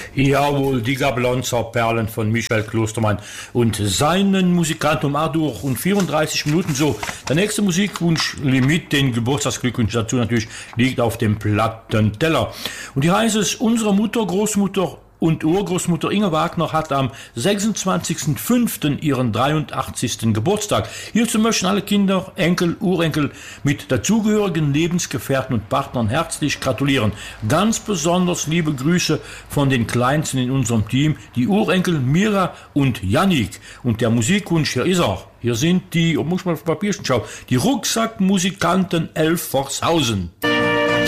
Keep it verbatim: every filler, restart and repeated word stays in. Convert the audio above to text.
Jawohl, die Gablonzer Perlen von Michael Klostermann und seinen Musikanten um acht Uhr und vierunddreißig Minuten so. Der nächste Musikwunsch mit den Geburtstagsglückwunsch dazu natürlich liegt auf dem Plattenteller. Und hier heißt es, unsere Mutter, Großmutter und Urgroßmutter Inge Wagner hat am sechsundzwanzigsten fünften ihren dreiundachtzigsten Geburtstag. Hierzu möchten alle Kinder, Enkel, Urenkel mit dazugehörigen Lebensgefährten und Partnern herzlich gratulieren. Ganz besonders liebe Grüße von den Kleinsten in unserem Team, die Urenkel Mira und Yannick. Und der Musikwunsch, hier ist er. Hier sind die, oh, muss man auf Papierchen schauen, die Rucksackmusikanten Elfershausen.